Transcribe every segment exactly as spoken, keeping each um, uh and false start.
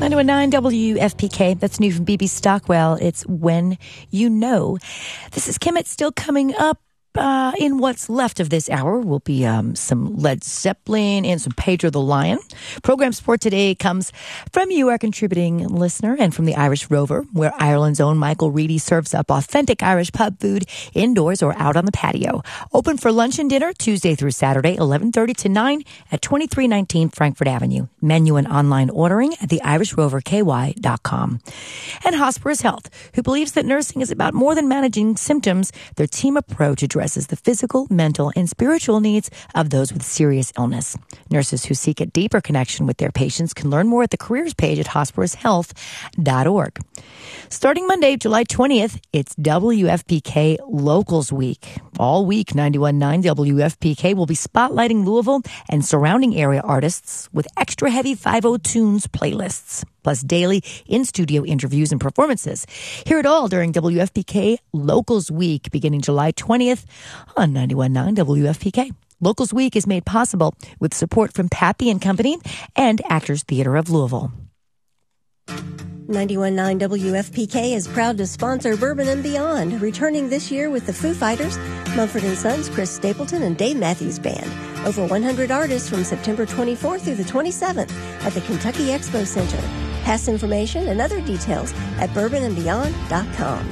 nine oh nine W F P K. That's new from B B Stockwell. It's When You Know. This is Kim. It's still coming up. Uh, in what's left of this hour will be um, some Led Zeppelin and some Pedro the Lion. Program support today comes from you, our contributing listener, and from the Irish Rover, where Ireland's own Michael Reedy serves up authentic Irish pub food indoors or out on the patio. Open for lunch and dinner Tuesday through Saturday, eleven thirty to nine at twenty-three nineteen Frankfurt Avenue. Menu and online ordering at the irish rover k y dot com. And Hospice Health, who believes that nursing is about more than managing symptoms. Their team approach addresses the physical, mental, and spiritual needs of those with serious illness. Nurses who seek a deeper connection with their patients can learn more at the careers page at hospice health dot org. Starting Monday, July twentieth, it's W F P K Locals Week. All week, ninety-one point nine W F P K will be spotlighting Louisville and surrounding area artists with extra heavy five oh tunes playlists, plus daily in-studio interviews and performances. Hear it all during W F P K Locals Week, beginning July twentieth on ninety-one point nine W F P K. Locals Week is made possible with support from Pappy and Company and Actors Theater of Louisville. ninety-one point nine W F P K is proud to sponsor Bourbon and Beyond, returning this year with the Foo Fighters, Mumford and Sons, Chris Stapleton, and Dave Matthews Band. Over one hundred artists from September twenty-fourth through the twenty-seventh at the Kentucky Expo Center. Past information and other details at bourbon and beyond dot com.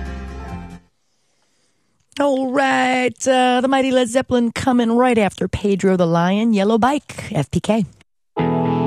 All right, uh, the mighty Led Zeppelin coming right after Pedro the Lion, Yellow Bike, F P K.